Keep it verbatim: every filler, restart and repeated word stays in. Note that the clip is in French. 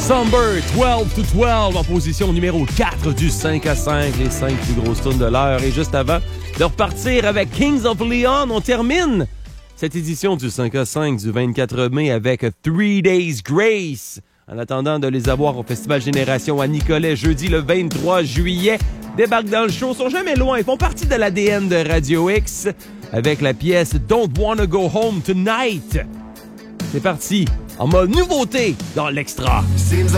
Somber, douze to douze, en position numéro quatre du cinq à cinq, les cinq plus grosses tunes de l'heure. Et juste avant de repartir avec Kings of Leon, on termine cette édition du cinq à cinq du vingt-quatre mai avec Three Days Grace. En attendant de les avoir au Festival Génération à Nicolet, jeudi le vingt-trois juillet, débarquent dans le show, sont jamais loin, ils font partie de l'A D N de Radio X avec la pièce Don't Wanna Go Home Tonight. C'est parti, en mode nouveauté dans l'Extra.